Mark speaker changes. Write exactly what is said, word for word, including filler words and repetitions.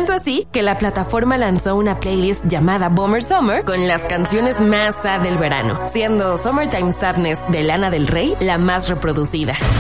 Speaker 1: Tanto así que la plataforma lanzó una playlist llamada Bummer Summer con las canciones más sad del verano, siendo Summertime Sadness de Lana del Rey la más reproducida.